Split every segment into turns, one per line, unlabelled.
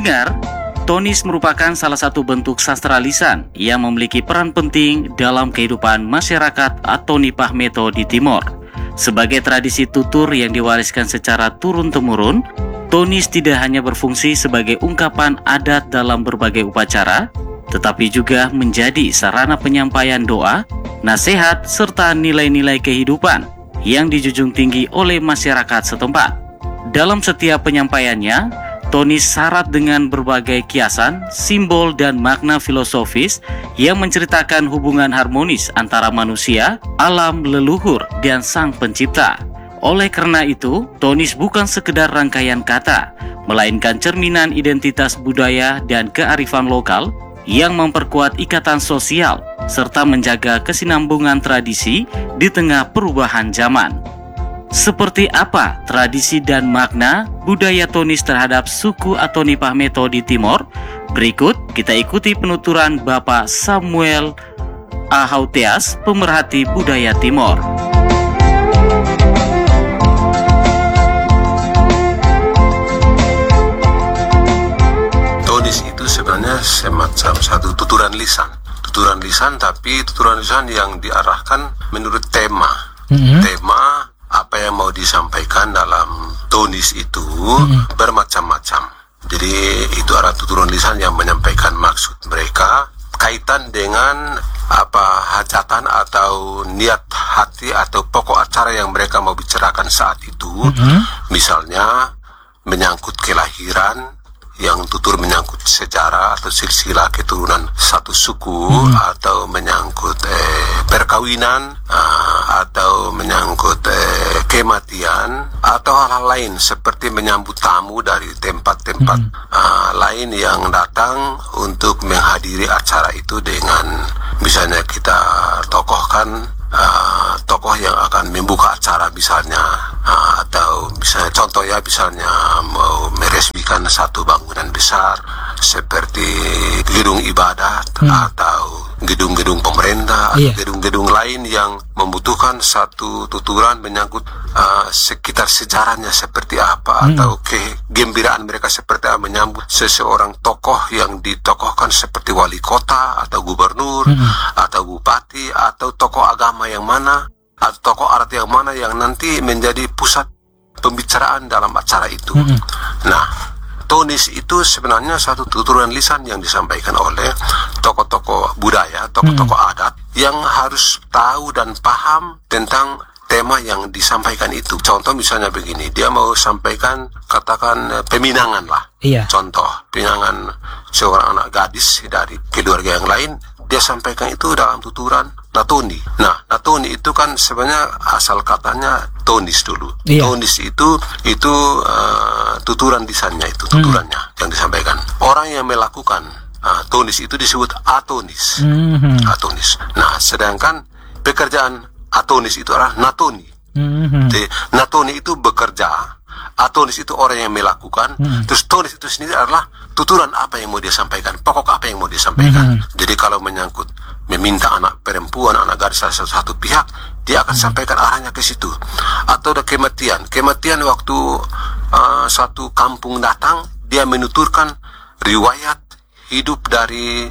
Pendengar, tonis merupakan salah satu bentuk sastra lisan yang memiliki peran penting dalam kehidupan masyarakat Atoni Pahmeto di Timor. Sebagai tradisi tutur yang diwariskan secara turun-temurun, tonis tidak hanya berfungsi sebagai ungkapan adat dalam berbagai upacara, tetapi juga menjadi sarana penyampaian doa, nasihat, serta nilai-nilai kehidupan yang dijunjung tinggi oleh masyarakat setempat. Dalam setiap penyampaiannya, tonis syarat dengan berbagai kiasan, simbol, dan makna filosofis yang menceritakan hubungan harmonis antara manusia, alam, leluhur, dan sang pencipta. Oleh karena itu, tonis bukan sekedar rangkaian kata, melainkan cerminan identitas budaya dan kearifan lokal yang memperkuat ikatan sosial serta menjaga kesinambungan tradisi di tengah perubahan zaman. Seperti apa tradisi dan makna budaya tonis terhadap suku Atoni Pahmeto di Timor? Berikut kita ikuti penuturan Bapak Samuel Ahauteas, pemerhati budaya Timor.
Tonis itu sebenarnya semacam satu tuturan lisan. Tuturan lisan, tapi tuturan lisan yang diarahkan menurut tema. Tema apa yang mau disampaikan dalam tonis itu bermacam-macam. Jadi itu adalah tuturan lisan yang menyampaikan maksud mereka kaitan dengan apa hajatan atau niat hati atau pokok acara yang mereka mau bicarakan saat itu. Misalnya menyangkut kelahiran, yang tutur menyangkut sejarah atau silsilah keturunan satu suku, atau menyangkut perkawinan, atau menyangkut kematian, atau hal-hal lain seperti menyambut tamu dari tempat-tempat lain yang datang untuk menghadiri acara itu dengan misalnya kita tokohkan tokoh yang akan membuka acara misalnya, atau misalnya contoh ya, misalnya mau meresmikan satu bangunan besar seperti gedung ibadat atau gedung-gedung pemerintah, atau gedung-gedung lain yang membutuhkan satu tuturan menyangkut sekitar sejarahnya seperti apa, atau kegembiraan mereka seperti apa menyambut seseorang tokoh yang ditokohkan seperti wali kota atau gubernur atau bupati atau tokoh agama yang mana atau tokoh adat yang mana yang nanti menjadi pusat pembicaraan dalam acara itu. Nah, tonis itu sebenarnya satu tuturan lisan yang disampaikan oleh tokoh-tokoh budaya, tokoh-tokoh adat yang harus tahu dan paham tentang tema yang disampaikan itu. Contoh misalnya begini, dia mau sampaikan katakan peminangan lah. Contoh, peminangan seorang anak gadis dari keluarga yang lain, dia sampaikan itu dalam tuturan natoni. Nah, natoni itu kan sebenarnya asal katanya tonis dulu. Tonis itu tuturan lisannya, itu tuturannya yang disampaikan. Orang yang melakukan tonis itu disebut atonis. Atonis. Nah, sedangkan pekerjaan atonis itu adalah natoni. Jadi, natoni itu bekerja, atonis itu orang yang melakukan, terus tonis itu sendiri adalah tuturan apa yang mau dia sampaikan, pokok apa yang mau dia sampaikan. Jadi kalau menyangkut meminta anak perempuan, anak gadis satu pihak, dia akan sampaikan arahnya ke situ. Atau ada kematian waktu satu kampung datang, dia menuturkan riwayat hidup dari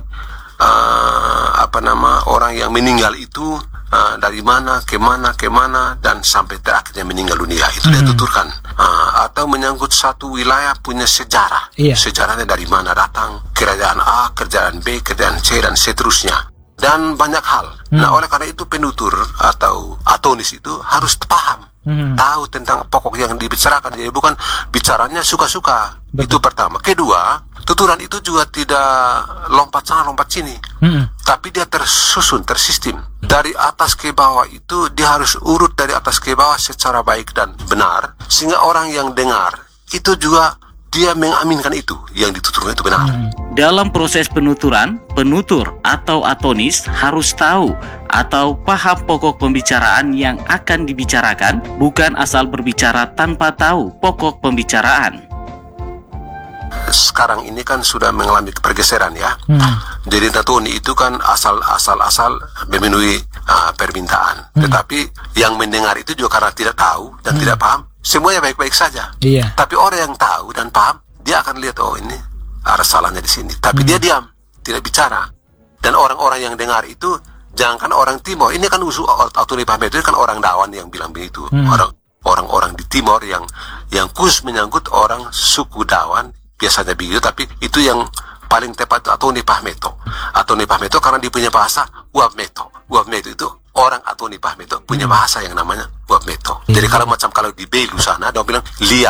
orang yang meninggal itu, dari mana ke mana dan sampai terakhirnya meninggal dunia, itu dia tuturkan. Atau menyangkut satu wilayah punya sejarah, sejarahnya dari mana datang, kerajaan A, kerajaan B, kerajaan C dan seterusnya, dan banyak hal. Nah, oleh karena itu penutur atau atonis itu harus paham, tahu tentang pokok yang dibicarakan. Jadi bukan bicaranya suka-suka. Itu pertama. Kedua, tuturan itu juga tidak lompat sana lompat sini, tapi dia tersusun, tersistem dari atas ke bawah. Itu dia harus urut dari atas ke bawah secara baik dan benar, sehingga orang yang dengar itu juga dia mengaminkan itu yang dituturkan itu benar.
Dalam proses penuturan, penutur atau atonis harus tahu atau paham pokok pembicaraan yang akan dibicarakan, bukan asal berbicara tanpa tahu pokok pembicaraan.
Sekarang ini kan sudah mengalami pergeseran ya. Jadi natoni itu kan asal memenuhi permintaan. Tetapi yang mendengar itu juga karena tidak tahu dan tidak paham, semuanya baik-baik saja. Tapi orang yang tahu dan paham, dia akan lihat, oh ini ada salahnya di sini. Tapi dia diam, tidak bicara. Dan orang-orang yang dengar itu, jangankan orang Timor, ini kan Atoni Pahmeto itu kan orang Dawan yang bilang begitu. Orang-orang di Timor yang khusus menyangkut orang suku Dawan, biasanya begitu, tapi itu yang paling tepat Atoni Pahmeto. Atoni Pahmeto karena dia punya bahasa Uabmeto. Uabmeto itu orang Atoni Pahmeto punya bahasa yang namanya Uabmeto. Jadi kalau di Belu sana, dia bilang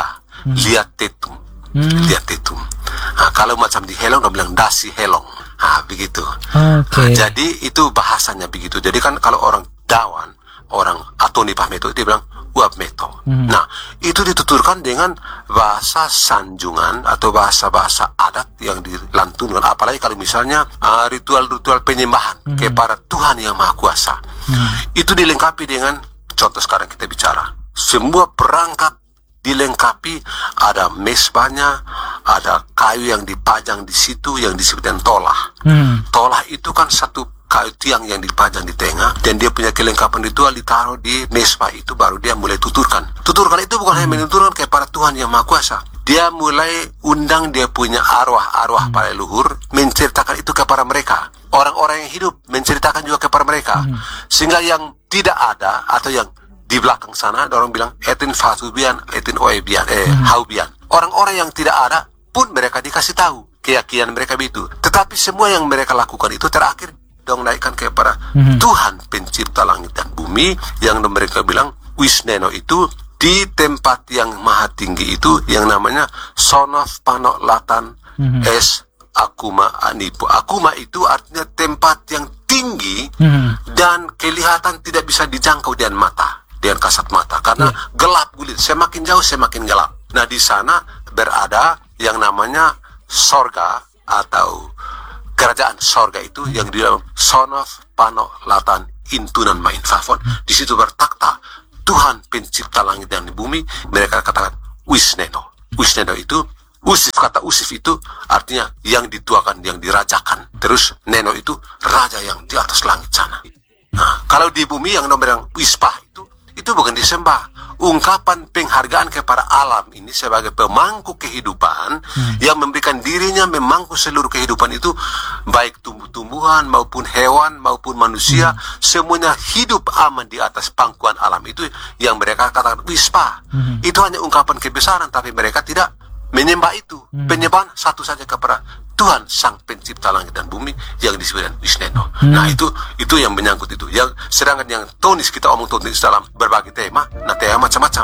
Lia Tetum. Lia Tetum. Nah, kalau macam di Helong, dia bilang Dasi Helong. Nah, begitu. Nah, jadi itu bahasanya begitu. Jadi kan kalau orang Dawan, orang Atoni Pahmeto, dia bilang Uabmeto. Nah, itu dituturkan dengan bahasa sanjungan atau bahasa-bahasa adat yang dilantunkan. Apalagi kalau misalnya ritual-ritual penyembahan kepada Tuhan yang Maha Kuasa. Itu dilengkapi dengan, contoh sekarang kita bicara, semua perangkat dilengkapi, ada mesbahnya, ada kayu yang dipajang di situ yang disebut dengan tolah. Tolah itu kan satu kayu tiang yang dipajang di tengah, dan dia punya kelengkapan ritual ditaruh di mesbah itu, baru dia mulai tuturkan. Tuturkan itu bukan hanya menuturkan kepada Tuhan yang Maha Kuasa. Dia mulai undang dia punya arwah-arwah para leluhur, menceritakan itu kepada mereka. Orang-orang yang hidup menceritakan juga kepada mereka. Sehingga yang tidak ada atau yang di belakang sana, orang bilang etin fasubian, etin oebian, haubian. Orang-orang yang tidak ada pun mereka dikasih tahu keyakinan mereka begitu. Tetapi semua yang mereka lakukan itu terakhir dong naikkan kepada Tuhan pencipta langit dan bumi, yang mereka bilang Wisneno itu di tempat yang maha tinggi itu yang namanya Sonof Panok Latan Es Akuma Anipu. Akuma itu artinya tempat yang tinggi dan kelihatan tidak bisa dijangkau dengan mata, dengan kasat mata, karena gelap gulit, semakin jauh semakin gelap. Nah, di sana berada yang namanya sorga atau kerajaan sorga itu yang di dalam Sonof Panok Latan Intunan Main Fafon. Di situ bertakhta Tuhan pencipta langit dan bumi. Mereka katakan Wisneno. Wisneno itu Usif, kata Usif itu artinya yang dituakan, yang dirajakan. Terus Neno itu raja yang di atas langit sana. Nah, kalau di bumi yang nomor Wispah itu bukan disembah. Ungkapan penghargaan kepada alam ini sebagai pemangku kehidupan yang memberikan dirinya memangku seluruh kehidupan itu, baik tumbuh-tumbuhan maupun hewan maupun manusia, semuanya hidup aman di atas pangkuan alam itu yang mereka katakan Wispa. Itu hanya ungkapan kebesaran, tapi mereka tidak menyembah itu. Penyembahan satu saja kepada Tuhan Sang Pencipta langit dan bumi yang disebut Wisneno. Nah, itu yang menyangkut itu. Yang sedangkan yang tonis kita omong tonis dalam berbagai tema, nah tema macam-macam.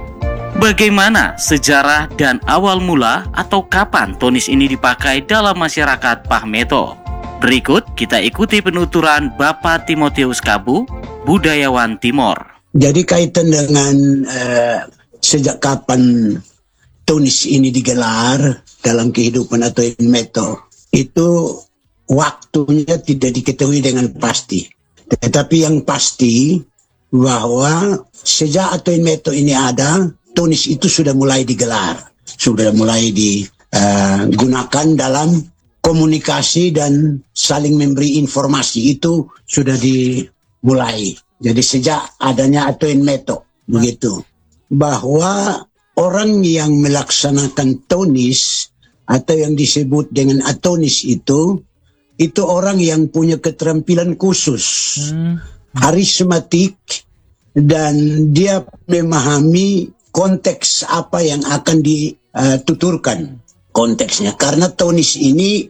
Bagaimana sejarah dan awal mula atau kapan tonis ini dipakai dalam masyarakat Pahmeto? Berikut kita ikuti penuturan Bapak Timotius Kabu, budayawan Timor.
Jadi kaitan dengan sejak kapan tonis ini digelar dalam kehidupan Atoni Meto, itu waktunya tidak diketahui dengan pasti. Tetapi yang pasti bahwa sejak Atoni Meto ini ada, tonis itu sudah mulai digelar, sudah mulai digunakan dalam komunikasi dan saling memberi informasi, itu sudah dimulai. Jadi sejak adanya Atoni Meto begitu, bahwa orang yang melaksanakan tonis atau yang disebut dengan atonis itu orang yang punya keterampilan khusus, harismatik, dan dia memahami konteks apa yang akan dituturkan konteksnya. Karena tonis ini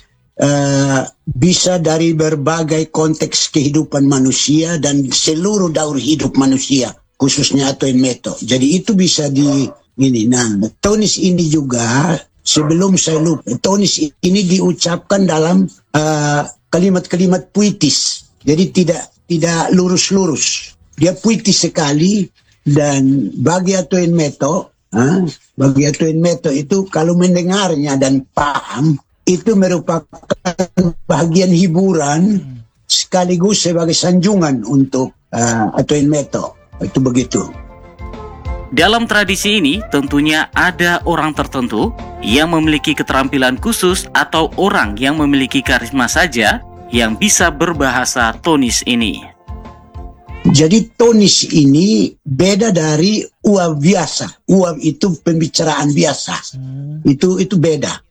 bisa dari berbagai konteks kehidupan manusia dan seluruh daur hidup manusia, khususnya Atoni Meto. Jadi itu bisa nah, tonis ini juga, sebelum saya lupa, tonis ini diucapkan dalam kalimat-kalimat puitis. Jadi tidak lurus-lurus. Dia puitis sekali, dan bagi Atoni Meto, itu kalau mendengarnya dan paham, itu merupakan bagian hiburan sekaligus sebagai sanjungan untuk Atoni Meto. Itu begitu.
Dalam tradisi ini tentunya ada orang tertentu yang memiliki keterampilan khusus atau orang yang memiliki karisma saja yang bisa berbahasa tonis ini.
Jadi tonis ini beda dari uap biasa. Uap itu pembicaraan biasa. Itu beda.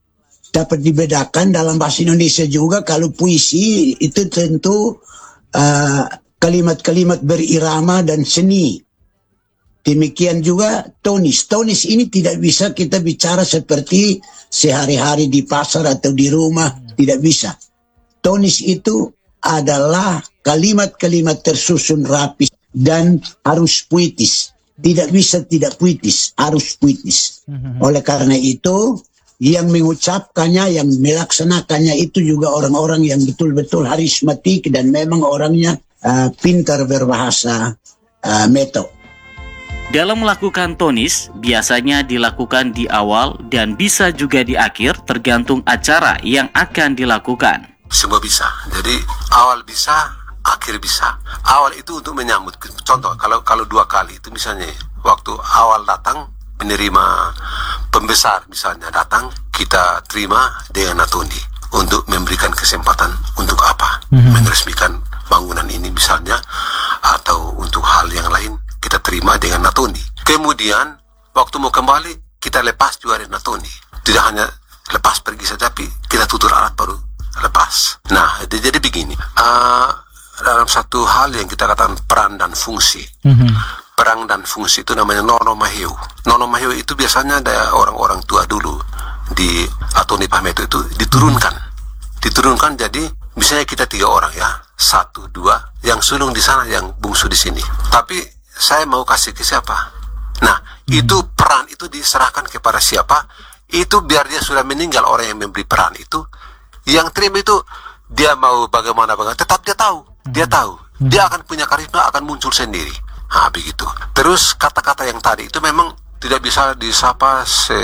dapat dibedakan dalam bahasa Indonesia juga. Kalau puisi itu tentu kalimat-kalimat berirama dan seni. Demikian juga tonis. Tonis ini tidak bisa kita bicara seperti sehari-hari di pasar atau di rumah. Tidak bisa. Tonis itu adalah kalimat-kalimat tersusun rapi dan harus puitis. Tidak bisa tidak puitis, harus puitis. Oleh karena itu, yang mengucapkannya, yang melaksanakannya itu juga orang-orang yang betul-betul harismatik dan memang orangnya pintar berbahasa Meto.
Dalam melakukan tonis, biasanya dilakukan di awal dan bisa juga di akhir tergantung acara yang akan dilakukan.
Semua bisa. Jadi awal bisa, akhir bisa. Awal itu untuk menyambut. Contoh, kalau 2 kali itu misalnya waktu awal datang menerima pembesar misalnya datang, kita terima dengan natoni untuk memberikan kesempatan untuk apa? Meresmikan bangunan ini misalnya, atau untuk hal yang lain kita terima dengan natoni. Kemudian waktu mau kembali kita lepas juga dengan natoni. Tidak hanya lepas pergi saja, tapi kita tutur alat baru lepas. Nah, jadi begini. Dalam satu hal yang kita katakan peran dan fungsi. Peran dan fungsi itu namanya nono maheu. Nono maheu itu biasanya ada orang-orang tua dulu di Atoni Pahmeto itu diturunkan jadi misalnya kita 3 orang ya, 1, 2, yang sulung di sana, yang bungsu di sini. Tapi saya mau kasih ke siapa? Nah, itu peran itu diserahkan kepada siapa? Itu biar dia sudah meninggal orang yang memberi peran itu, yang terima itu dia mau bagaimana, tetap dia tahu, dia akan punya karisma, akan muncul sendiri. Nah, begitu. Terus kata-kata yang tadi itu memang tidak bisa disapa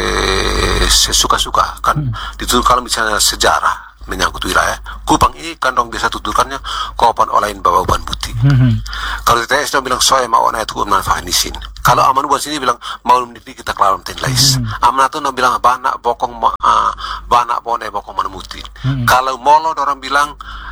sesuka-suka kan. Ditutur kalau misalnya sejarah menyangkut wilayah Kupang ini kan dong biasa tuturkannya kopan olain bawa uban putih. Kalau TTS dia bilang soya mau naik tuh manfaatnisin. Kalau aman buat sini bilang mau mendidik kita kelawan tenlais. Aman itu bilang banak bokong banak bone bokong manemuti. Kalau molo orang bilang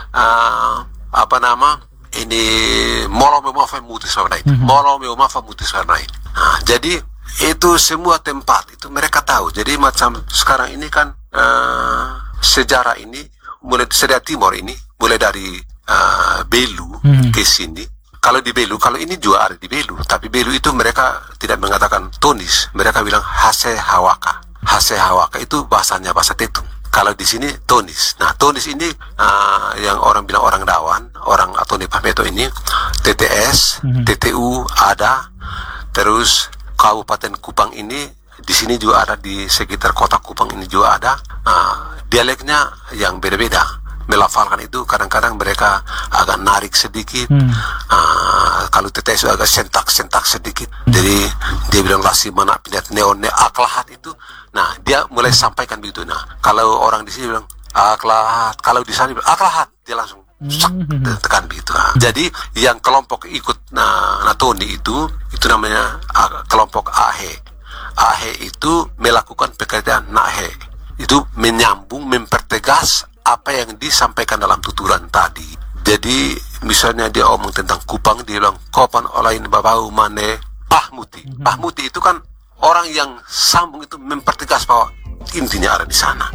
ini molo memafa mutis warnain. Molo memafa mutis warnain. Nah, jadi itu semua tempat itu mereka tahu. Jadi macam sekarang ini kan sejarah ini mulai Sedia Timur ini mulai dari Belu ke sini. Kalau di Belu, kalau ini juga ada di Belu, tapi Belu itu mereka tidak mengatakan tonis, mereka bilang hase hawaka. Hase hawaka itu bahasanya bahasa Tetung. Kalau di sini tonis. Nah, tonis ini yang orang bilang orang Dawan, orang Atoni Pahmeto ini, TTS, TTU ada, terus Kabupaten Kupang ini di sini juga ada, di sekitar kota Kupang ini juga ada. Dialeknya yang beda-beda. Melafalkan itu kadang-kadang mereka agak narik sedikit. Kalau TTS agak sentak-sentak sedikit. Jadi dia bilang lasi mana pindah neone aklahat itu. Nah, dia mulai sampaikan begitu. Nah, kalau orang di sini bilang aklahat, kalau di sana bilang aklahat, dia langsung tekan begitu. Jadi yang kelompok ikut natoni itu namanya kelompok Ahe. Ahe itu melakukan pekerjaan Nahe. Itu menyambung, mempertegas apa yang disampaikan dalam tuturan tadi. Jadi misalnya dia omong tentang Kupang, dia bilang kopan olain babau mane Pahmuti. Pahmuti itu kan orang yang sambung, itu mempertegas bahwa intinya ada di sana.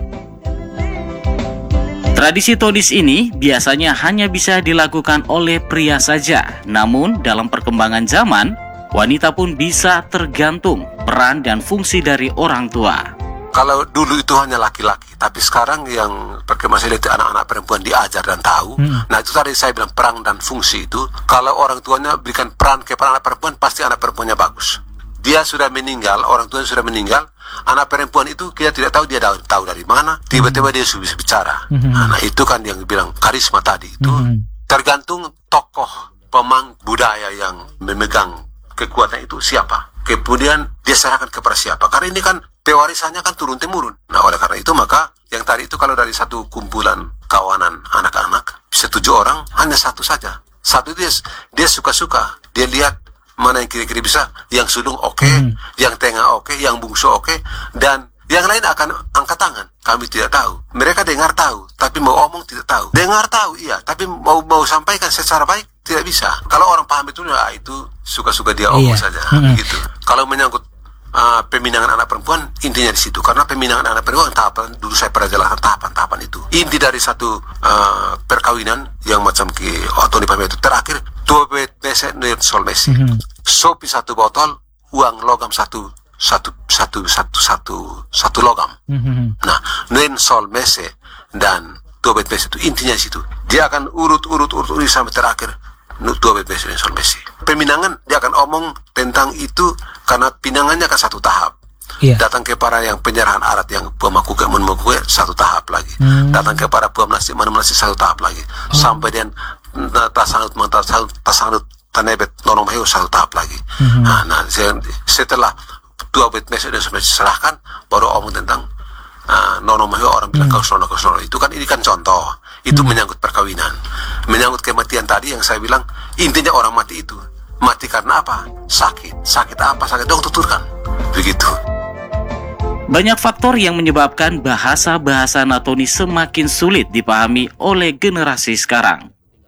Tradisi tonis ini biasanya hanya bisa dilakukan oleh pria saja. Namun dalam perkembangan zaman, wanita pun bisa tergantung peran dan fungsi dari orang tua.
Kalau dulu itu hanya laki-laki, tapi sekarang yang perkembangan itu anak-anak perempuan diajar dan tahu. Nah, itu tadi saya bilang peran dan fungsi itu. Kalau orang tuanya berikan peran kepada anak perempuan, pasti anak perempuannya bagus. Dia sudah meninggal, orang tuanya sudah meninggal, anak perempuan itu kita tidak tahu dia tahu dari mana, tiba-tiba dia sudah bisa bicara. Nah, itu kan yang bilang karisma tadi itu. Tergantung tokoh pemang budaya yang memegang kekuatan itu siapa. Kemudian dia serahkan kepada siapa. Karena ini kan pewarisannya kan turun-temurun. Nah, oleh karena itu maka yang tadi itu kalau dari satu kumpulan kawanan anak-anak bisa 7 orang, hanya 1 saja. Satu dia suka-suka. Dia lihat mana yang kira-kira bisa. Yang sulung oke, yang tengah oke, yang bungsu oke, dan yang lain akan angkat tangan. Kami tidak tahu. Mereka dengar tahu, tapi mau omong tidak tahu. Dengar tahu, iya, tapi mau sampaikan secara baik tidak bisa. Kalau orang paham itu suka-suka dia omong saja. Gitu. Kalau menyangkut peminangan anak perempuan intinya di situ, karena peminangan anak perempuan tahapan dulu saya pernah jelaskan tahapan-tahapan itu. Inti dari satu perkawinan yang macam ke Tony Pahmeto itu terakhir 2 mese nen sol mesi, sopi 1 botol, uang logam satu logam. Nah, nen sol mese dan 2 mese itu intinya di situ. Dia akan urut sampai terakhir 2 mese nen sol mesi. Peminangan dia akan omong tentang itu karena pinangannya kan 1 tahap. Datang kepada yang penyerahan arat yang pemakuke 1 tahap lagi. Datang kepada puam nasi 1 tahap lagi. Sampai dengan tasanut tanebet nonong mahiu 1 tahap lagi. Nah, setelah 2 mese dan serahkan baru omong tentang nonong mahiu, orang bilang kau sono itu kan, ini kan contoh. Itu menyangkut perkawinan, menyangkut kematian tadi yang saya bilang. Intinya orang mati itu mati karena apa? Sakit apa? Sakit dong tuturkan begitu.
Banyak faktor yang menyebabkan bahasa Natonis semakin sulit dipahami oleh generasi sekarang.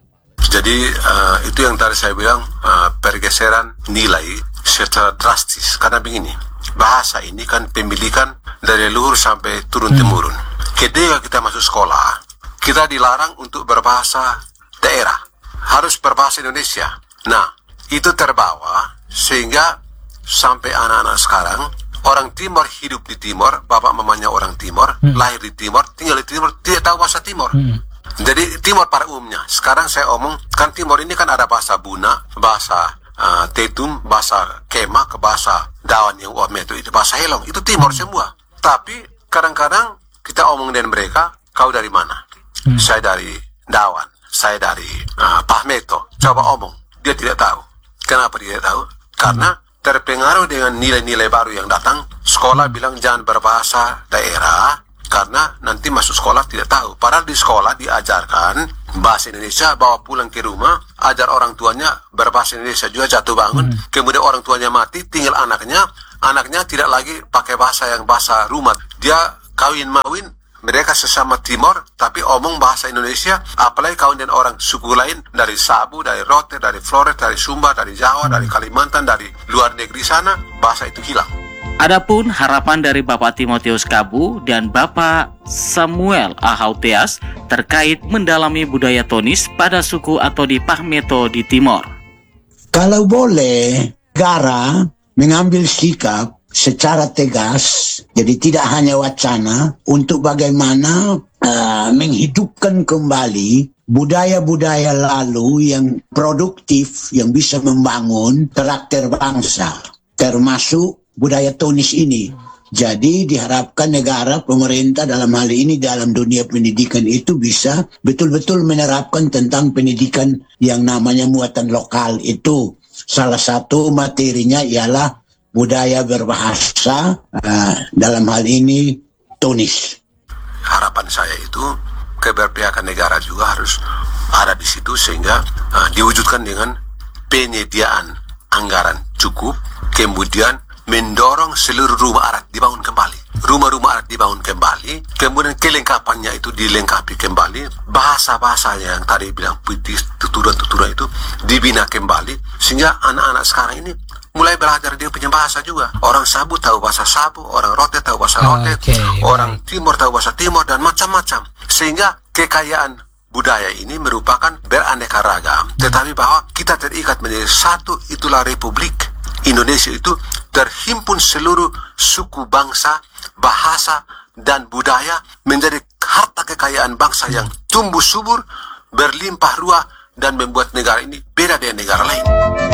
Jadi itu yang tadi saya bilang, pergeseran nilai secara drastis. Karena begini, bahasa ini kan pemilikan dari leluhur sampai turun-temurun. Ketika kita masuk sekolah, kita dilarang untuk berbahasa daerah, harus berbahasa Indonesia. Nah, itu terbawa sehingga sampai anak-anak sekarang, orang Timor hidup di Timor, bapak mamanya orang Timor, lahir di Timor, tinggal di Timor, tidak tahu bahasa Timor. Jadi Timor pada umumnya. Sekarang saya omong, kan Timor ini kan ada bahasa Buna, bahasa Tetum, bahasa Kemak, bahasa Dawan yang Uameto, itu bahasa Helong, itu Timor semua. Tapi kadang-kadang kita omong dengan mereka, kau dari mana? Saya dari Dawan, saya dari Pahmeto. Coba omong, dia tidak tahu. Kenapa dia tidak tahu? Karena terpengaruh dengan nilai-nilai baru yang datang. Sekolah bilang jangan berbahasa daerah karena nanti masuk sekolah tidak tahu. Padahal di sekolah diajarkan bahasa Indonesia, bawa pulang ke rumah, ajar orang tuanya berbahasa Indonesia juga, jatuh bangun. Kemudian orang tuanya mati, tinggal anaknya tidak lagi pakai bahasa rumah. Dia kawin-mawin, mereka sesama Timor, tapi omong bahasa Indonesia, apalagi kawin dengan orang suku lain, dari Sabu, dari Rote, dari Flores, dari Sumba, dari Jawa, dari Kalimantan, dari luar negeri sana, bahasa itu hilang.
Adapun harapan dari Bapak Timotius Kabu dan Bapak Samuel Ahauteas terkait mendalami budaya Tonis pada suku atau di Pahmeto di Timor.
Kalau boleh, negara mengambil sikap secara tegas, jadi tidak hanya wacana, untuk bagaimana menghidupkan kembali budaya-budaya lalu yang produktif, yang bisa membangun karakter bangsa, termasuk budaya Tonis ini. Jadi diharapkan negara, pemerintah dalam hal ini dalam dunia pendidikan itu bisa betul-betul menerapkan tentang pendidikan yang namanya muatan lokal itu. Salah satu materinya ialah budaya berbahasa, dalam hal ini Tonis.
Harapan saya itu keberpihakan negara juga harus ada di situ sehingga diwujudkan dengan penyediaan anggaran cukup, kemudian mendorong seluruh rumah adat dibangun kembali. Rumah-rumah adat dibangun kembali, kemudian kelengkapannya itu dilengkapi kembali, bahasa-bahasanya yang tadi bilang putih, tuturan-tuturan itu dibina kembali, sehingga anak-anak sekarang ini mulai belajar dia punya bahasa juga. Orang Sabu tahu bahasa Sabu, orang Rote tahu bahasa Rote, orang Timor tahu bahasa Timor, dan macam-macam. Sehingga kekayaan budaya ini merupakan beraneka ragam, tetapi bahwa kita terikat menjadi satu, itulah Republik Indonesia itu terhimpun seluruh suku bangsa, bahasa, dan budaya menjadi harta kekayaan bangsa yang tumbuh subur, berlimpah ruah, dan membuat negara ini beda dengan negara lain.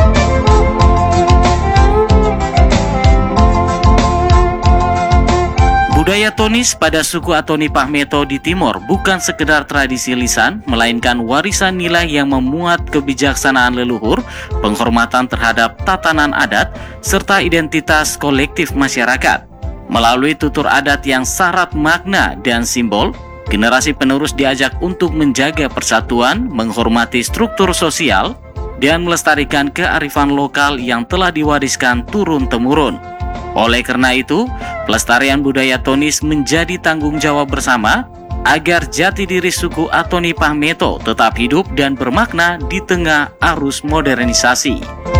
Budaya Tonis pada suku Atoni Pahmeto di Timor bukan sekedar tradisi lisan, melainkan warisan nilai yang memuat kebijaksanaan leluhur, penghormatan terhadap tatanan adat, serta identitas kolektif masyarakat. Melalui tutur adat yang syarat makna dan simbol, generasi penerus diajak untuk menjaga persatuan, menghormati struktur sosial, dan melestarikan kearifan lokal yang telah diwariskan turun-temurun. Oleh karena itu, pelestarian budaya Tonis menjadi tanggung jawab bersama agar jati diri suku Atoni Pahmeto tetap hidup dan bermakna di tengah arus modernisasi.